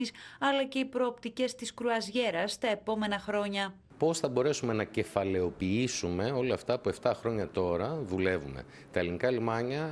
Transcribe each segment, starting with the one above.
αλλά και οι προοπτικές της κρουαζιέρας τα επόμενα χρόνια. Πώς θα μπορέσουμε να κεφαλαιοποιήσουμε όλα αυτά που 7 χρόνια τώρα δουλεύουμε. Τα ελληνικά λιμάνια,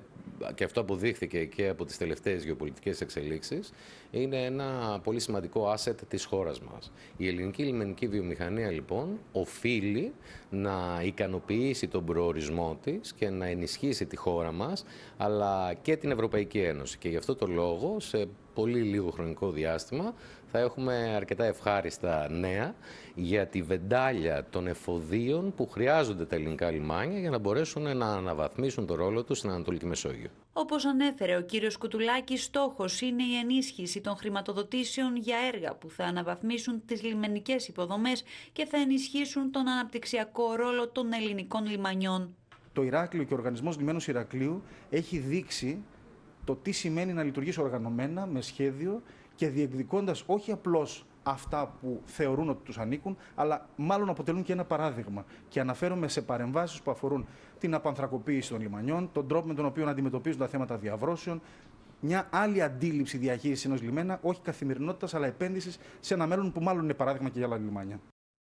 και αυτό αποδείχθηκε και από τις τελευταίες γεωπολιτικές εξελίξεις, είναι ένα πολύ σημαντικό asset της χώρας μας. Η ελληνική λιμενική βιομηχανία, λοιπόν, οφείλει να ικανοποιήσει τον προορισμό της και να ενισχύσει τη χώρα μας, αλλά και την Ευρωπαϊκή Ένωση. Και γι' αυτό το λόγο, σε πολύ λίγο χρονικό διάστημα, θα έχουμε αρκετά ευχάριστα νέα για τη βεντάλια των εφοδίων που χρειάζονται τα ελληνικά λιμάνια για να μπορέσουν να αναβαθμίσουν το ρόλο τους στην Ανατολική Μεσόγειο. Όπως ανέφερε ο κύριος Κουτουλάκης, στόχος είναι η ενίσχυση των χρηματοδοτήσεων για έργα που θα αναβαθμίσουν τις λιμενικές υποδομές και θα ενισχύσουν τον αναπτυξιακό ρόλο των ελληνικών λιμανιών. Το Ηράκλειο και ο Οργανισμός Λιμένους Ηρακλείου έχει δείξει το τι σημαίνει να λειτουργήσει οργανωμένα, με σχέδιο και διεκδικώντας όχι απλώς αυτά που θεωρούν ότι τους ανήκουν, αλλά μάλλον αποτελούν και ένα παράδειγμα. Και αναφέρομαι σε παρεμβάσεις που αφορούν την απανθρακοποίηση των λιμανιών, τον τρόπο με τον οποίο αντιμετωπίζουν τα θέματα διαβρώσεων, μια άλλη αντίληψη διαχείρισης ενός λιμένα, όχι καθημερινότητας, αλλά επένδυσης σε ένα μέλλον που μάλλον είναι παράδειγμα και για άλλα λιμάνια.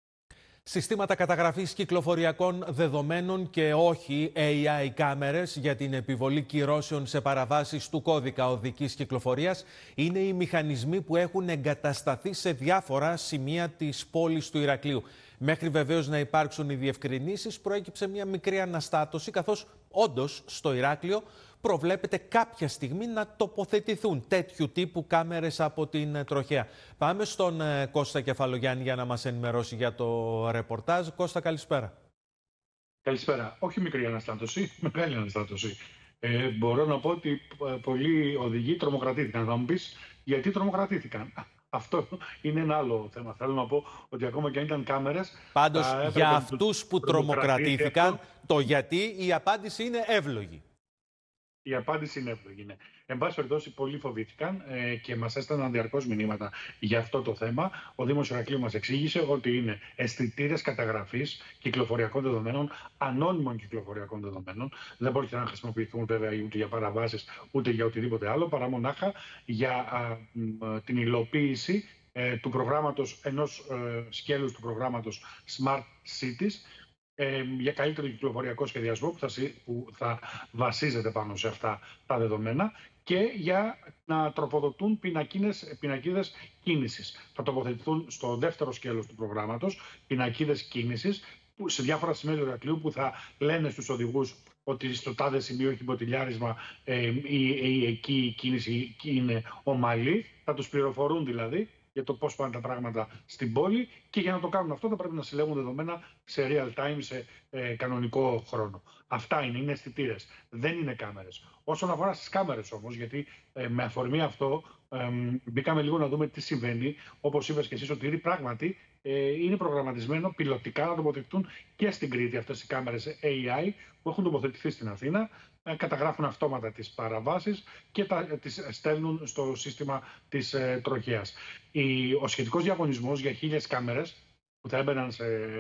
Συστήματα καταγραφής κυκλοφοριακών δεδομένων και όχι AI κάμερες για την επιβολή κυρώσεων σε παραβάσεις του κώδικα οδικής κυκλοφορίας είναι οι μηχανισμοί που έχουν εγκατασταθεί σε διάφορα σημεία της πόλης του Ηρακλείου. Μέχρι βεβαίως να υπάρξουν οι διευκρινήσεις, προέκυψε μια μικρή αναστάτωση, καθώς όντως στο Ηράκλειο προβλέπεται κάποια στιγμή να τοποθετηθούν τέτοιου τύπου κάμερες από την τροχέα. Πάμε στον Κώστα Κεφαλογιάννη για να μας ενημερώσει για το ρεπορτάζ. Κώστα, καλησπέρα. Καλησπέρα. Όχι μικρή αναστάτωση, μεγάλη αναστάτωση. Μπορώ να πω ότι πολλοί οδηγοί τρομοκρατήθηκαν. Θα μου πεις γιατί τρομοκρατήθηκαν. Αυτό είναι ένα άλλο θέμα. Θέλω να πω ότι ακόμα και αν ήταν κάμερες... Πάντως, για αυτούς που τρομοκρατήθηκαν, το γιατί, η απάντηση είναι εύλογη. Η απάντηση είναι εύλογη, ναι. Εν πάση περιπτώσει, πολλοί φοβήθηκαν και μας έστελναν διαρκώς μηνύματα για αυτό το θέμα. Ο Δήμος Ηρακλείου μας εξήγησε ότι είναι αισθητήρες καταγραφής κυκλοφοριακών δεδομένων, ανώνυμων κυκλοφοριακών δεδομένων. Δεν πρόκειται να χρησιμοποιηθούν βέβαια ούτε για παραβάσεις ούτε για οτιδήποτε άλλο, παρά μονάχα για την υλοποίηση του προγράμματος, ενός σκέλους του προγράμματος Smart Cities, για καλύτερο κυκλοφοριακό σχεδιασμό που θα βασίζεται πάνω σε αυτά τα δεδομένα και για να τροφοδοτούν πινακίδες κίνησης. Θα τοποθετηθούν στο δεύτερο σκέλος του προγράμματος πινακίδες κίνησης σε διάφορα σημεία του Ηρακλείου που θα λένε στους οδηγούς ότι στο τάδε σημείο έχει μποτιλιάρισμα ή εκεί η κίνηση είναι ομαλή. Θα τους πληροφορούν δηλαδή για το πώς πάνε τα πράγματα στην πόλη και για να το κάνουν αυτό θα πρέπει να συλλέγουν δεδομένα σε real time, σε κανονικό χρόνο. Αυτά είναι αισθητήρες, δεν είναι κάμερες. Όσον αφορά στις κάμερες όμως, γιατί με αφορμή αυτό μπήκαμε λίγο να δούμε τι συμβαίνει, όπως είπες και εσύ, ότι ήδη πράγματι είναι προγραμματισμένο πιλωτικά να τοποθετηθούν και στην Κρήτη αυτές οι κάμερες AI που έχουν τοποθετηθεί στην Αθήνα, καταγράφουν αυτόματα τις παραβάσεις και τις στέλνουν στο σύστημα της τροχέας. Ο σχετικός διαγωνισμός για 1.000 κάμερες που θα έμπαιναν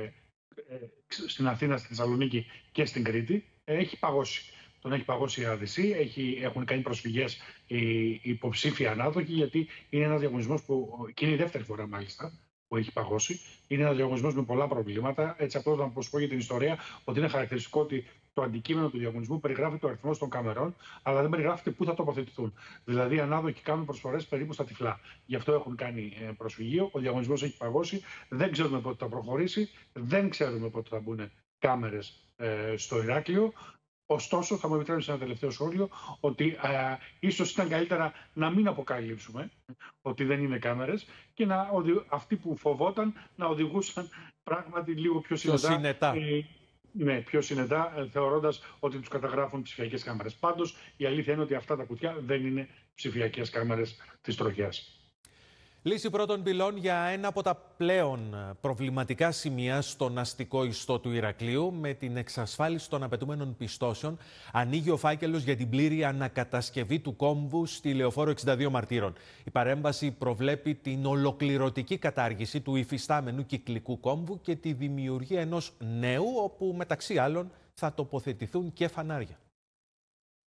στην Αθήνα, στη Θεσσαλονίκη και στην Κρήτη έχει παγώσει. Τον έχει παγώσει η ΑΔΣ, έχουν κάνει προσφυγές οι υποψήφοι ανάδοχοι, γιατί είναι ένας διαγωνισμός και είναι η δεύτερη φορά μάλιστα που έχει παγώσει. Είναι ένας διαγωνισμός με πολλά προβλήματα. Έτσι, απλώς να πω για την ιστορία, ότι είναι χαρακτηριστικό ότι το αντικείμενο του διαγωνισμού περιγράφει το αριθμό των καμερών, αλλά δεν περιγράφεται πού θα τοποθετηθούν. Δηλαδή, οι ανάδοχοι κάνουν προσφορές περίπου στα τυφλά. Γι' αυτό έχουν κάνει προσφυγείο. Ο διαγωνισμός έχει παγώσει. Δεν ξέρουμε πότε θα προχωρήσει. Δεν ξέρουμε πότε θα μπουν κάμερες στο Ηράκλειο. Ωστόσο, θα μου επιτρέψει ένα τελευταίο σχόλιο, ότι ίσως ήταν καλύτερα να μην αποκαλύψουμε ότι δεν είναι κάμερες και αυτοί που φοβόταν να οδηγούσαν πράγματι λίγο πιο συνετά. Ναι, πιο συνετά, θεωρώντας ότι τους καταγράφουν ψηφιακές κάμερες. Πάντως, η αλήθεια είναι ότι αυτά τα κουτιά δεν είναι ψηφιακές κάμερες της τροχέας. Λύση πρώτων πυλών για ένα από τα πλέον προβληματικά σημεία στον αστικό ιστό του Ηρακλείου. Με την εξασφάλιση των απαιτούμενων πιστώσεων, ανοίγει ο φάκελος για την πλήρη ανακατασκευή του κόμβου στη Λεωφόρο 62 Μαρτύρων. Η παρέμβαση προβλέπει την ολοκληρωτική κατάργηση του υφιστάμενου κυκλικού κόμβου και τη δημιουργία ενός νέου, όπου μεταξύ άλλων θα τοποθετηθούν και φανάρια.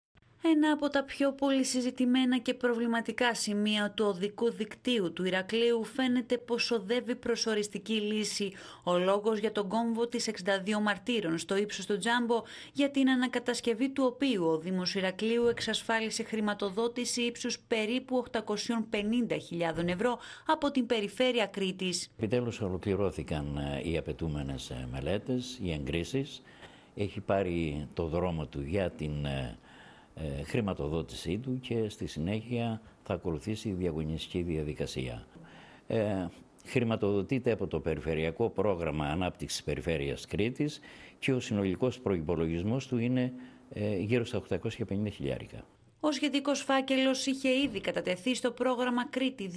Ένα από τα πιο πολύ συζητημένα και προβληματικά σημεία του οδικού δικτύου του Ηρακλείου φαίνεται πως οδεύει προς οριστική λύση. Ο λόγος για τον κόμβο της 62 Μαρτύρων στο ύψος του Τζάμπο, για την ανακατασκευή του οποίου ο Δήμος Ηρακλείου εξασφάλισε χρηματοδότηση ύψους περίπου 850.000 ευρώ από την περιφέρεια Κρήτης. Επιτέλους ολοκληρώθηκαν οι απαιτούμενες μελέτες, οι εγκρίσεις. Έχει πάρει το δρόμο του για την χρηματοδότησή του και στη συνέχεια θα ακολουθήσει η διαγωνιστική διαδικασία. Χρηματοδοτείται από το Περιφερειακό Πρόγραμμα Ανάπτυξης Περιφέρειας Κρήτης και ο συνολικός προϋπολογισμός του είναι γύρω στα 850.000. Ο σχετικός φάκελος είχε ήδη κατατεθεί στο πρόγραμμα Κρήτη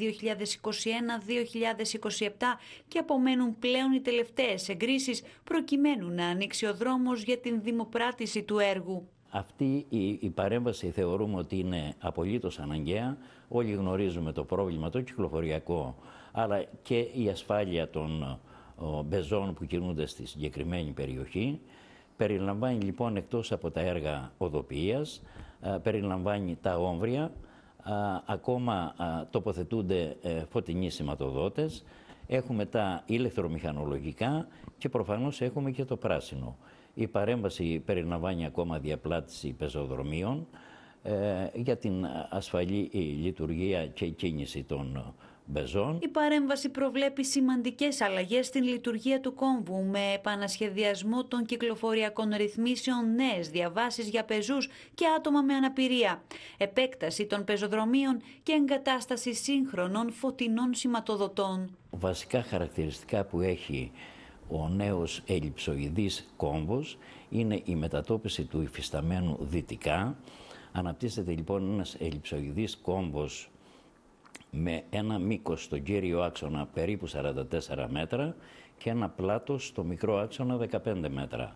2021-2027 και απομένουν πλέον οι τελευταίες εγκρίσεις προκειμένου να ανοίξει ο δρόμος για την δημοπράτηση του έργου. Αυτή η παρέμβαση θεωρούμε ότι είναι απολύτως αναγκαία. Όλοι γνωρίζουμε το πρόβλημα το κυκλοφοριακό, αλλά και η ασφάλεια των μπεζών που κινούνται στη συγκεκριμένη περιοχή. Περιλαμβάνει λοιπόν, εκτός από τα έργα οδοποιίας, περιλαμβάνει τα όμβρια, ακόμα τοποθετούνται φωτεινοί σηματοδότες, έχουμε τα ηλεκτρομηχανολογικά και προφανώς έχουμε και το πράσινο. Η παρέμβαση περιλαμβάνει ακόμα διαπλάτηση πεζοδρομίων για την ασφαλή λειτουργία και κίνηση των μπεζών. Η παρέμβαση προβλέπει σημαντικές αλλαγές στην λειτουργία του κόμβου με επανασχεδιασμό των κυκλοφοριακών ρυθμίσεων, νέες διαβάσεις για πεζούς και άτομα με αναπηρία, επέκταση των πεζοδρομίων και εγκατάσταση σύγχρονων φωτεινών σηματοδοτών. Βασικά χαρακτηριστικά που έχει ο νέος ελλειψοειδής κόμβος είναι η μετατόπιση του υφισταμένου δυτικά. Αναπτύσσεται λοιπόν ένας ελλειψοειδής κόμβος με ένα μήκος στον κύριο άξονα περίπου 44 μέτρα και ένα πλάτος στο μικρό άξονα 15 μέτρα.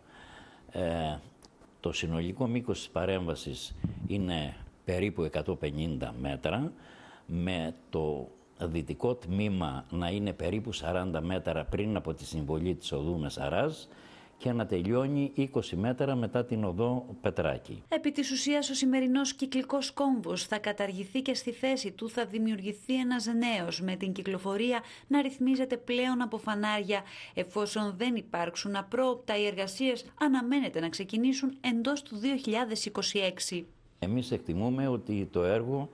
Το συνολικό μήκος της παρέμβασης είναι περίπου 150 μέτρα, με το δυτικό τμήμα να είναι περίπου 40 μέτρα πριν από τη συμβολή της οδού Μεσαράζ και να τελειώνει 20 μέτρα μετά την οδό Πετράκη. Επί της ουσίας, ο σημερινός κυκλικός κόμβος θα καταργηθεί και στη θέση του θα δημιουργηθεί ένας νέος, με την κυκλοφορία να ρυθμίζεται πλέον από φανάρια. Εφόσον δεν υπάρξουν απρόοπτα, οι εργασίες αναμένεται να ξεκινήσουν εντός του 2026. Εμείς εκτιμούμε ότι το έργο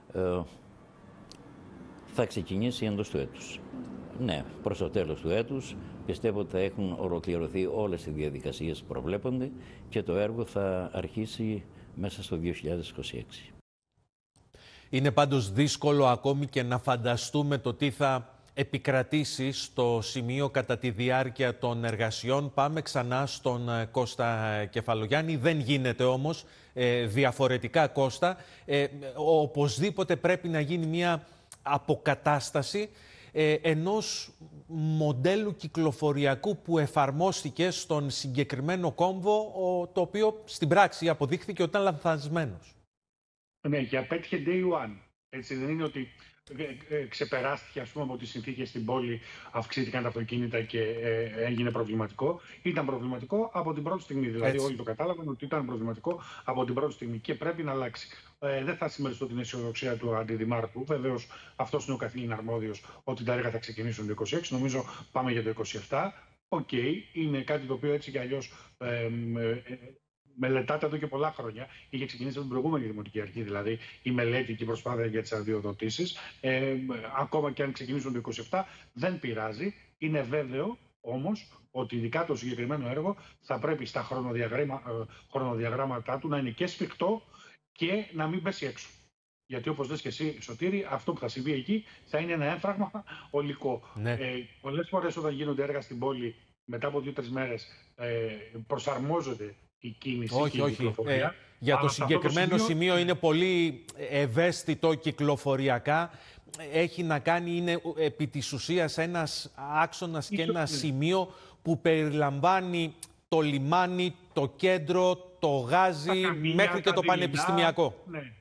θα ξεκινήσει εντός του έτους. Ναι, προς το τέλος του έτους πιστεύω ότι θα έχουν ολοκληρωθεί όλες οι διαδικασίες που προβλέπονται και το έργο θα αρχίσει μέσα στο 2026. Είναι πάντως δύσκολο ακόμη και να φανταστούμε το τι θα επικρατήσει στο σημείο κατά τη διάρκεια των εργασιών. Πάμε ξανά στον Κώστα Κεφαλογιάννη. Δεν γίνεται όμως διαφορετικά, Κώστα. Οπωσδήποτε πρέπει να γίνει μια αποκατάσταση ενός μοντέλου κυκλοφοριακού που εφαρμόστηκε στον συγκεκριμένο κόμβο, το οποίο στην πράξη αποδείχθηκε ότι ήταν λανθασμένος. Ναι, και απέτυχε day one. Έτσι δεν είναι ότι ξεπεράστηκε, ας πούμε, από τις συνθήκες στην πόλη, αυξήθηκαν τα αυτοκίνητα και έγινε προβληματικό. Ήταν προβληματικό από την πρώτη στιγμή. Δηλαδή, όλοι το κατάλαβαν ότι ήταν προβληματικό από την πρώτη στιγμή και πρέπει να αλλάξει. Δεν θα συμμεριστώ την αισιοδοξία του αντιδημάρχου. Βεβαίως, αυτός είναι ο καθήλυν αρμόδιος ότι τα έργα θα ξεκινήσουν το 26. Νομίζω πάμε για το 27. Οκ, είναι κάτι το οποίο έτσι κι αλλιώς μελετάται εδώ και πολλά χρόνια. Είχε ξεκινήσει από την προηγούμενη Δημοτική Αρχή, δηλαδή η μελέτη και η προσπάθεια για τις αδειοδοτήσεις. Ακόμα και αν ξεκινήσουν το 27, δεν πειράζει. Είναι βέβαιο όμως ότι ειδικά το συγκεκριμένο έργο θα πρέπει στα χρονοδιαγράμματά του να είναι και σφιχτό και να μην πέσει έξω. Γιατί όπως λες και εσύ, Σωτήρη, αυτό που θα συμβεί εκεί θα είναι ένα έμφραγμα ολικό. Ναι. Πολλές φορές όταν γίνονται έργα στην πόλη, μετά από 2-3 μέρες προσαρμόζονται η κίνηση και η κυκλοφορία. Για το συγκεκριμένο σημείο είναι πολύ ευαίσθητο κυκλοφοριακά. Έχει να κάνει, είναι επί της ουσίας ένας άξονας και ένα σημείο που περιλαμβάνει το λιμάνι, το κέντρο, το γάζι, μέχρι και το πανεπιστημιακό. Ναι.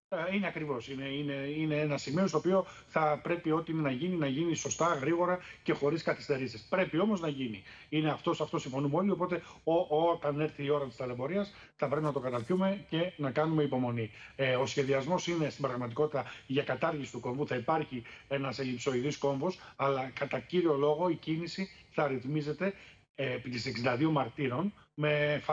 Είναι ακριβώς. Είναι ένα σημείο στο οποίο θα πρέπει ό,τι να γίνει σωστά, γρήγορα και χωρίς καθυστερήσεις. Πρέπει όμως να γίνει. Είναι αυτό συμφωνούμε όλοι. Οπότε όταν έρθει η ώρα της ταλαιπωρίας θα πρέπει να το καταπιούμε και να κάνουμε υπομονή. Ο σχεδιασμός είναι στην πραγματικότητα για κατάργηση του κομβού. Θα υπάρχει ένας ελλειψοειδής κόμβος, αλλά κατά κύριο λόγο η κίνηση θα ρυθμίζεται επί τις 62 μαρτύρων με